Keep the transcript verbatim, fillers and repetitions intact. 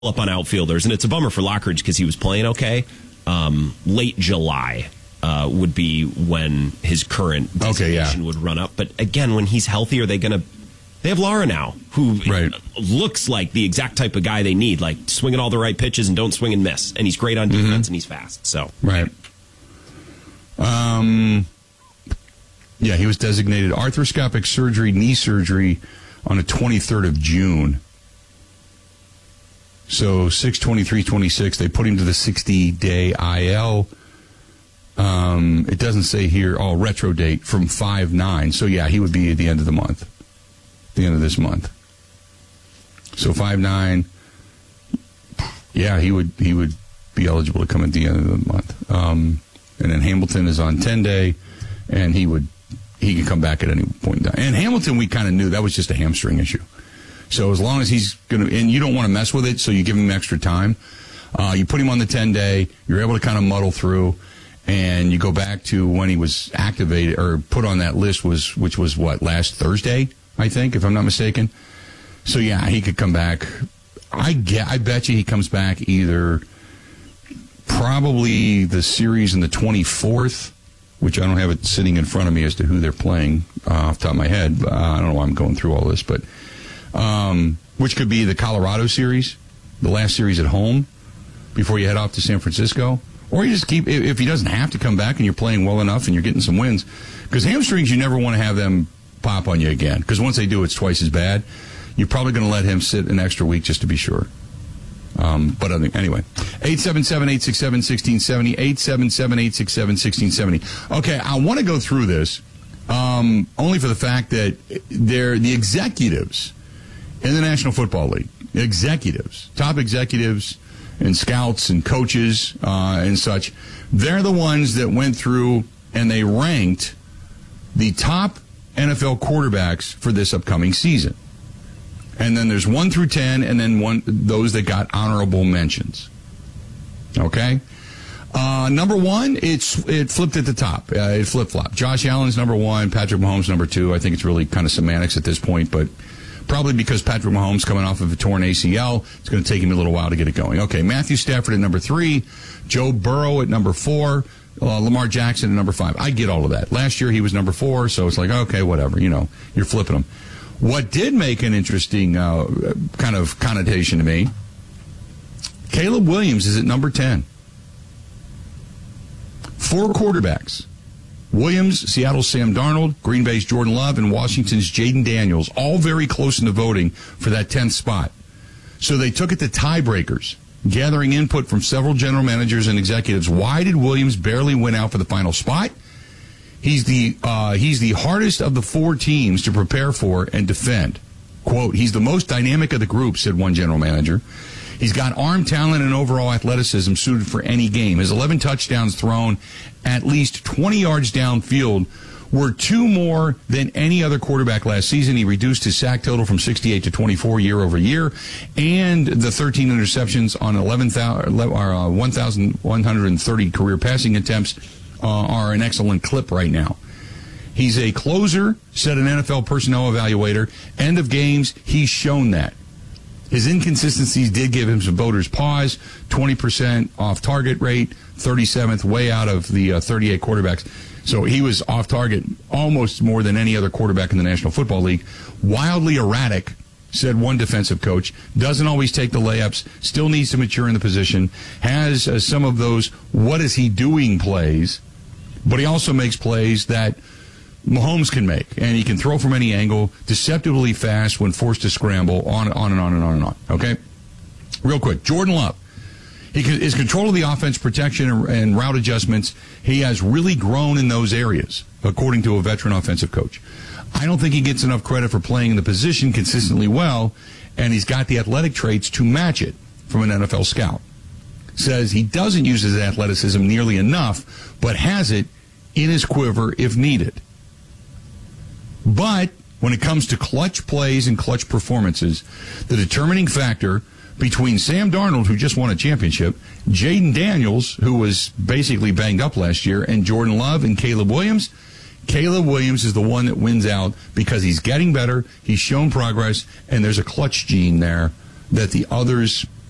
up on outfielders, and it's a bummer for Lockridge because he was playing okay. Um, late July uh, would be when his current designation okay, yeah. would run up. But again, when he's healthy, are they going to... They have Lara now, who right. looks like the exact type of guy they need, like swinging all the right pitches and don't swing and miss. And he's great on defense, mm-hmm. and he's fast. So Right. Um. Yeah, he was designated arthroscopic surgery, knee surgery, on the twenty-third of June. So six twenty-three twenty-six, they put him to the sixty-day I L. Um, it doesn't say here, oh, retro date from five nine. So, yeah, he would be at the end of the month, the end of this month. So five nine, yeah, he would he would be eligible to come at the end of the month. Um, and then Hamilton is on ten-day, and he would he could come back at any point in time. And Hamilton, we kind of knew that was just a hamstring issue. So as long as he's going to, and you don't want to mess with it, so you give him extra time. Uh, you put him on the ten-day, you're able to kind of muddle through, and you go back to when he was activated or put on that list, was which was, what, last Thursday, I think, if I'm not mistaken. So, yeah, he could come back. I, get, I bet you he comes back either probably the series in the twenty-fourth, which I don't have it sitting in front of me as to who they're playing uh, off the top of my head. Uh, I don't know why I'm going through all this, but... Um, which could be the Colorado series, the last series at home, before you head off to San Francisco. Or you just keep, if he doesn't have to come back and you're playing well enough and you're getting some wins. Because hamstrings, you never want to have them pop on you again. Because once they do, it's twice as bad. You're probably going to let him sit an extra week just to be sure. Um, but anyway, eight seven seven, eight six seven, one six seven zero, eight seven seven, eight six seven, one six seven zero. Okay, I want to go through this um, only for the fact that they're the executives in the National Football League, executives, top executives and scouts and coaches uh, and such, they're the ones that went through and they ranked the top N F L quarterbacks for this upcoming season. And then there's one through ten, and then one those that got honorable mentions. Okay? Uh, number one, it's it flipped at the top. Uh, it flip-flopped. Josh Allen's number one, Patrick Mahomes number two. I think it's really kind of semantics at this point, but... Probably because Patrick Mahomes coming off of a torn A C L. It's going to take him a little while to get it going. Okay, Matthew Stafford at number three, Joe Burrow at number four, uh, Lamar Jackson at number five. I get all of that. Last year he was number four, so it's like, okay, whatever. You know, you're flipping them. What did make an interesting uh, kind of connotation to me, Caleb Williams is at number ten. Four quarterbacks. Williams, Seattle's Sam Darnold, Green Bay's Jordan Love, and Washington's Jaden Daniels, all very close in the voting for that tenth spot. So they took it to tiebreakers, gathering input from several general managers and executives. Why did Williams barely win out for the final spot? He's the uh, he's the hardest of the four teams to prepare for and defend. Quote, he's the most dynamic of the group, said one general manager. He's got arm talent and overall athleticism suited for any game. His eleven touchdowns thrown at least twenty yards downfield were two more than any other quarterback last season. He reduced his sack total from sixty-eight to twenty-four year over year, and the thirteen interceptions on eleven thousand, uh, one thousand one hundred thirty career passing attempts uh, are an excellent clip right now. He's a closer, said an N F L personnel evaluator. End of games, he's shown that. His inconsistencies did give him some voters pause. twenty percent off target rate, thirty-seventh, way out of the uh, thirty-eight quarterbacks. So he was off target almost more than any other quarterback in the National Football League. Wildly erratic, said one defensive coach. Doesn't always take the layups. Still needs to mature in the position. Has uh, some of those what is he doing plays. But he also makes plays that Mahomes can make, and he can throw from any angle, deceptively fast when forced to scramble, on and on and on and on and on. Okay? Real quick, Jordan Love. He can, his control of the offense, protection, and, and route adjustments, he has really grown in those areas, according to a veteran offensive coach. I don't think he gets enough credit for playing in the position consistently well, and he's got the athletic traits to match it from an N F L scout. Says he doesn't use his athleticism nearly enough, but has it in his quiver if needed. But when it comes to clutch plays and clutch performances, the determining factor between Sam Darnold, who just won a championship, Jaden Daniels, who was basically banged up last year, and Jordan Love and Caleb Williams, Caleb Williams is the one that wins out because he's getting better, he's shown progress, and there's a clutch gene there that the others